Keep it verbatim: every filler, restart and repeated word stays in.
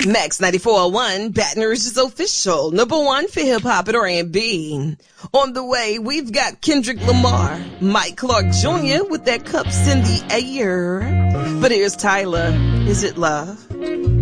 Max ninety-four point one, Baton Rouge's official number one for hip-hop and R and B. On the way, we've got Kendrick Lamar, Mike Clark Junior with their cups in the air. But here's Tyler. Is it love?